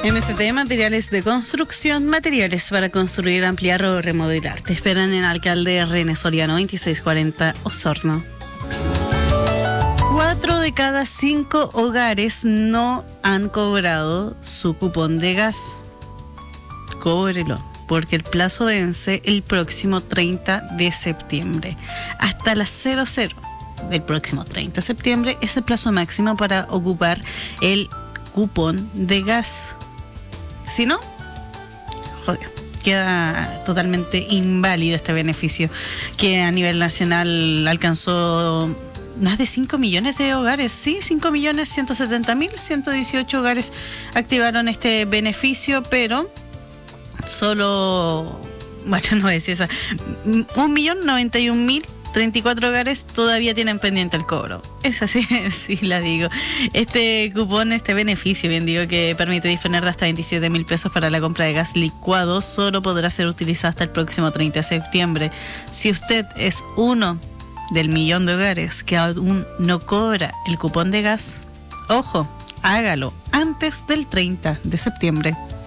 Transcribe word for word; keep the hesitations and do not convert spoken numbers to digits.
M S T, materiales de construcción, materiales para construir, ampliar o remodelar. Te esperan en Alcalde René Soriano veintiséis cuarenta Osorno. Cuatro de cada cinco hogares no han cobrado su cupón de gas. Cóbrelo, porque el plazo vence el próximo treinta de septiembre. Hasta las cero cero del próximo treinta de septiembre es el plazo máximo para ocupar el cupón de gas. Si no, joder, queda totalmente inválido este beneficio que a nivel nacional alcanzó más de cinco millones de hogares. Sí, cinco millones ciento setenta mil ciento dieciocho hogares activaron este beneficio, pero solo, bueno, no es esa, un millón noventa y un mil treinta y cuatro hogares todavía tienen pendiente el cobro. Es así, sí la digo. Este cupón, este beneficio, bien digo, que permite disponer de hasta veintisiete mil pesos para la compra de gas licuado, solo podrá ser utilizado hasta el próximo treinta de septiembre. Si usted es uno del millón de hogares que aún no cobra el cupón de gas, ojo, hágalo antes del treinta de septiembre.